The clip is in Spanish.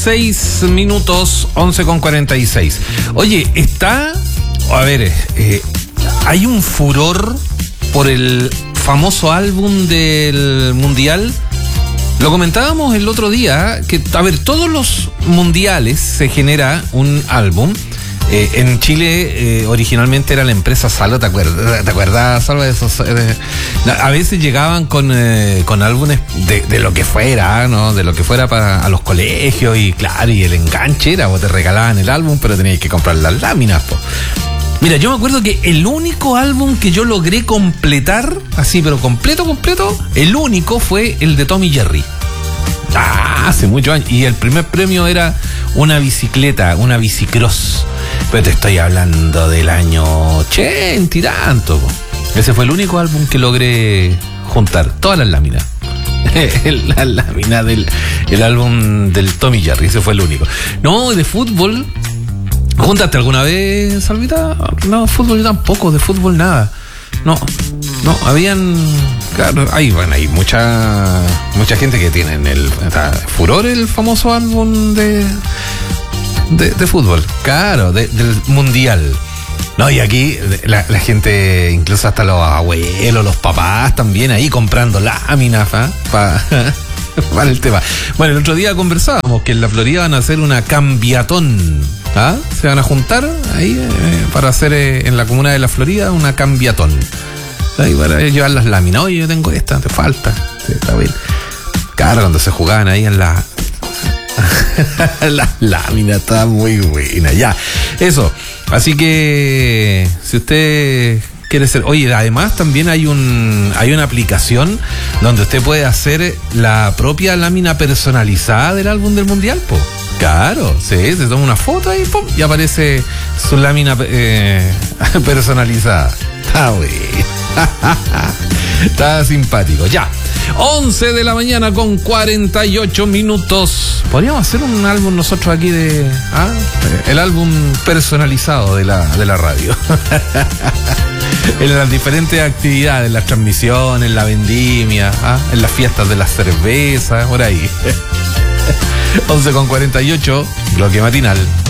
46 minutos, 11:46. Oye, hay un furor por el famoso álbum del Mundial. Lo comentábamos el otro día, que, todos los mundiales se genera un álbum. En Chile originalmente era la empresa Salva, ¿te acuerdas, Salva, de esos? A veces llegaban con álbumes de lo que fuera, ¿no? De lo que fuera a los colegios, y claro, y el enganche era, vos te regalaban el álbum, pero tenías que comprar las láminas, po. Mira, yo me acuerdo que el único álbum que yo logré completar, así, pero completo, el único fue el de Tom y Jerry. Hace muchos años. Y el primer premio era una bicicleta, una bicicross. Pero te estoy hablando del año 80 y tanto. Ese fue el único álbum que logré juntar, todas las láminas. La lámina del álbum del Tom y Jerry, ese fue el único. No, de fútbol, ¿juntaste alguna vez, Salvita? No, fútbol yo tampoco, de fútbol nada. No, habían... Claro, hay mucha gente que tiene furor el famoso álbum de fútbol, claro, del mundial. No, y aquí la gente, incluso hasta los abuelos, los papás también ahí comprando láminas para el tema. Bueno, el otro día conversábamos que en la Florida van a hacer una cambiatón. Se van a juntar ahí para hacer en la comuna de la Florida una cambiatón. Ahí para llevar las láminas. Oye, yo tengo esta, te falta. Sí, está bien. Claro, cuando se jugaban ahí en las láminas, está muy buena. Ya, eso. Así que si usted quiere ser... Oye, además también hay una aplicación donde usted puede hacer la propia lámina personalizada del álbum del Mundial, po. Claro, sí, se toma una foto ahí, pum, y aparece su lámina personalizada. Está bueno. Está simpático. Ya, 11 de la mañana con 48 minutos. Podríamos hacer un álbum nosotros aquí el álbum personalizado de la radio. En las diferentes actividades, en las transmisiones, en la vendimia, en las fiestas de las cervezas, por ahí. 11:48, bloque matinal.